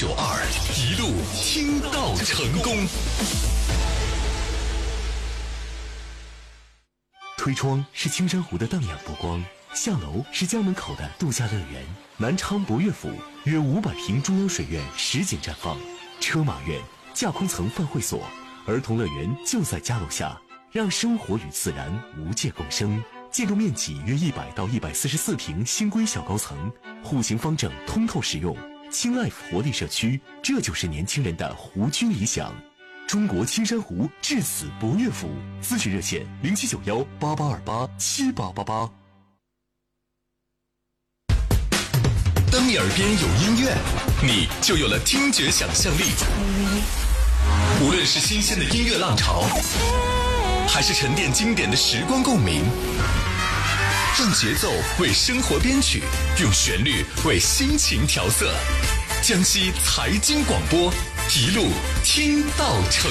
一路听到成功。 推窗是青山湖的荡漾波光，下楼是家门口的度假乐园。南昌博悦府约500平中央水院实景绽放，车马院、架空层饭会所、儿童乐园就在家楼下，让生活与自然无界共生。建筑面积约100到144平新规小高层，户型方正，通透实用。轻 life 活力社区，这就是年轻人的湖居理想。中国青山湖至此博悦府，咨询热线079188287888。 当你耳边有音乐，你就有了听觉想象力。无论是新鲜的音乐浪潮，还是沉淀经典的时光共鸣，让节奏为生活编曲，用旋律为心情调色。江西财经广播，一路听到成